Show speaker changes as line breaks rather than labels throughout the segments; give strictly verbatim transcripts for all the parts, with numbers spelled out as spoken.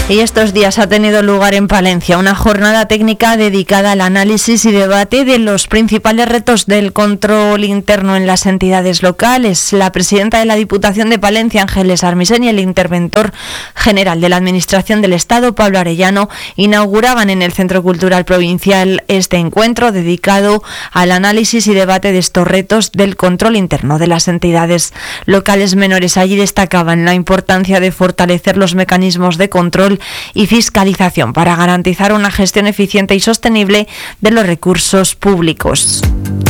Y estos días ha tenido lugar en Palencia una jornada técnica dedicada al análisis y debate de los principales retos del control interno en las entidades locales. La presidenta de la Diputación de Palencia, Ángeles Armisen, y el interventor general de la Administración del Estado, Pablo Arellano, inauguraban en el Centro Cultural Provincial este encuentro dedicado al análisis y debate de estos retos del control interno de las entidades locales menores. Allí destacaban la importancia de fortalecer los mecanismos de control y fiscalización para garantizar una gestión eficiente y sostenible de los recursos públicos.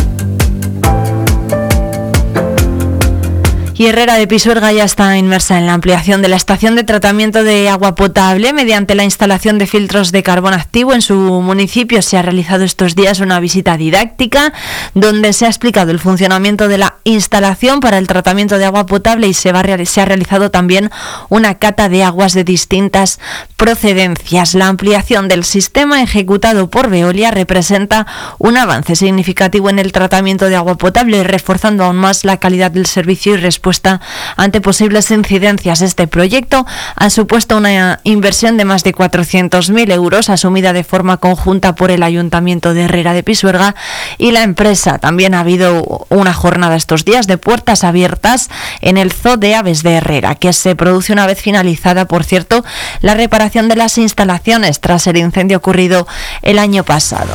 Y Herrera de Pisuerga ya está inmersa en la ampliación de la estación de tratamiento de agua potable mediante la instalación de filtros de carbón activo. En su municipio se ha realizado estos días una visita didáctica donde se ha explicado el funcionamiento de la instalación para el tratamiento de agua potable y se, va, se ha realizado también una cata de aguas de distintas procedencias. La ampliación del sistema ejecutado por Veolia representa un avance significativo en el tratamiento de agua potable, reforzando aún más la calidad del servicio y respuesta ante posibles incidencias. Este proyecto ha supuesto una inversión de más de cuatrocientos mil euros asumida de forma conjunta por el Ayuntamiento de Herrera de Pisuerga y la empresa. También ha habido una jornada estos días de puertas abiertas en el Zoo de Aves de Herrera, que se produce una vez finalizada, por cierto, la reparación de las instalaciones tras el incendio ocurrido el año pasado.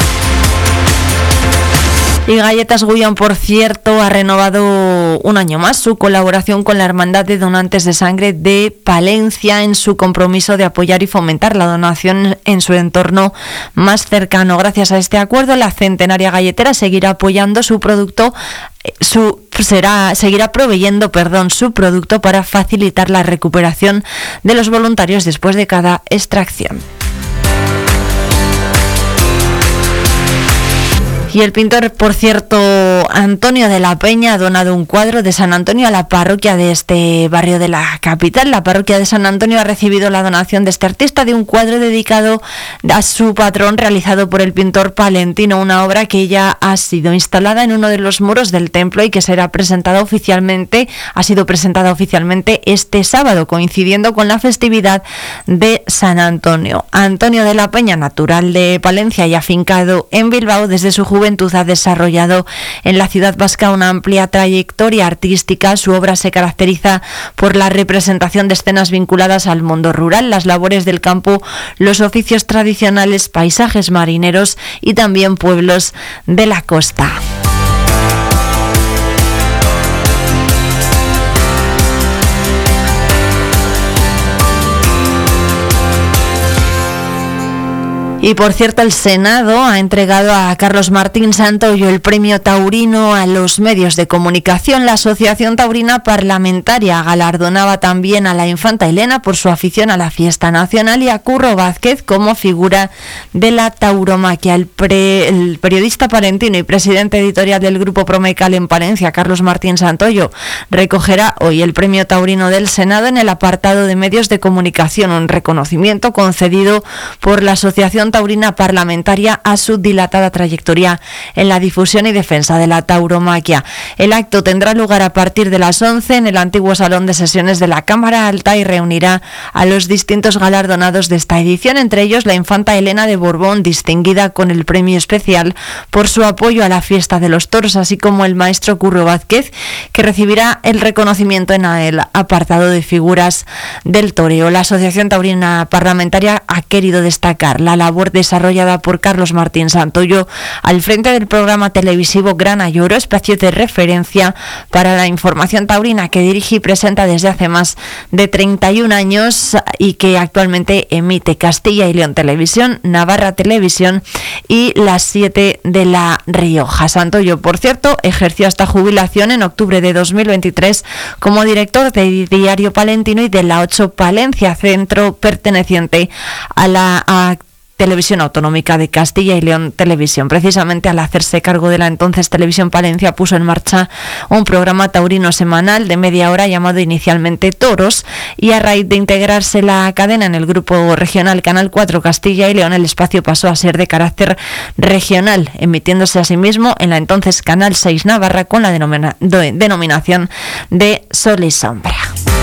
Y Galletas Gullón, por cierto, ha renovado un año más su colaboración con la Hermandad de Donantes de Sangre de Palencia en su compromiso de apoyar y fomentar la donación en su entorno más cercano. Gracias a este acuerdo, la centenaria galletera seguirá apoyando su producto, su será seguirá proveyendo, perdón, su producto para facilitar la recuperación de los voluntarios después de cada extracción. Y el pintor, por cierto, Antonio de la Peña, ha donado un cuadro de San Antonio a la parroquia de este barrio de la capital. La parroquia de San Antonio ha recibido la donación de este artista de un cuadro dedicado a su patrón realizado por el pintor palentino, una obra que ya ha sido instalada en uno de los muros del templo y que será presentada oficialmente, ha sido presentada oficialmente este sábado, coincidiendo con la festividad de San Antonio. Antonio de la Peña, natural de Palencia y afincado en Bilbao, desde su juventud Juventud ha desarrollado en la ciudad vasca una amplia trayectoria artística. Su obra se caracteriza por la representación de escenas vinculadas al mundo rural, las labores del campo, los oficios tradicionales, paisajes marineros y también pueblos de la costa. Y por cierto, el Senado ha entregado a Carlos Martín Santoyo el premio taurino a los medios de comunicación. La Asociación Taurina Parlamentaria galardonaba también a la infanta Elena por su afición a la fiesta nacional y a Curro Vázquez como figura de la tauromaquia. El, pre, el periodista palentino y presidente editorial del Grupo Promecal en Palencia, Carlos Martín Santoyo, recogerá hoy el premio taurino del Senado en el apartado de medios de comunicación, un reconocimiento concedido por la Asociación Taurina Parlamentaria a su dilatada trayectoria en la difusión y defensa de la tauromaquia. El acto tendrá lugar a partir de las once en el antiguo Salón de Sesiones de la Cámara Alta y reunirá a los distintos galardonados de esta edición, entre ellos la infanta Elena de Borbón, distinguida con el premio especial por su apoyo a la fiesta de los toros, así como el maestro Curro Vázquez, que recibirá el reconocimiento en el apartado de figuras del toreo. La Asociación Taurina Parlamentaria ha querido destacar la labor desarrollada por Carlos Martín Santoyo al frente del programa televisivo Grana y Oro, espacio de referencia para la información taurina que dirige y presenta desde hace más de treinta y un años y que actualmente emite Castilla y León Televisión, Navarra Televisión y Las siete de La Rioja. Santoyo, por cierto, ejerció hasta jubilación en octubre de dos mil veintitrés como director de Diario Palentino y de La ocho Palencia, centro perteneciente a la a Televisión Autonómica de Castilla y León Televisión. Precisamente al hacerse cargo de la entonces Televisión Palencia, puso en marcha un programa taurino semanal de media hora llamado inicialmente Toros, y a raíz de integrarse la cadena en el grupo regional Canal cuatro Castilla y León, el espacio pasó a ser de carácter regional, emitiéndose asimismo en la entonces Canal seis Navarra con la denomina- de- denominación de Sol y Sombra.